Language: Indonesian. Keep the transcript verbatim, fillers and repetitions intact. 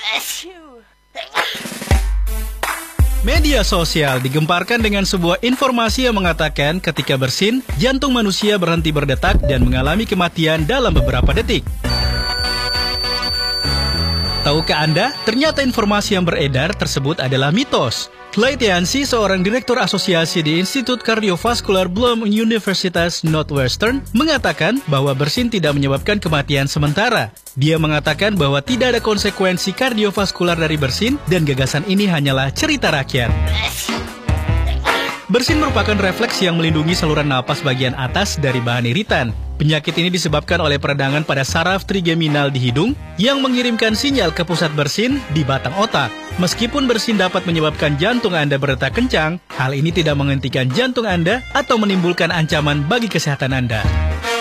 Media sosial digemparkan dengan sebuah informasi yang mengatakan ketika bersin, jantung manusia berhenti berdetak dan mengalami kematian dalam beberapa detik. Tahukah Anda, ternyata informasi yang beredar tersebut adalah mitos. Clay Tianzi, seorang direktur asosiasi di Institut Kardiovaskular Bloom Universitas Northwestern, mengatakan bahwa bersin tidak menyebabkan kematian sementara. Dia mengatakan bahwa tidak ada konsekuensi kardiovaskular dari bersin dan gagasan ini hanyalah cerita rakyat. Bersin merupakan refleks yang melindungi saluran napas bagian atas dari bahan iritan. Penyakit ini disebabkan oleh peradangan pada saraf trigeminal di hidung yang mengirimkan sinyal ke pusat bersin di batang otak. Meskipun bersin dapat menyebabkan jantung Anda berdetak kencang, hal ini tidak menghentikan jantung Anda atau menimbulkan ancaman bagi kesehatan Anda.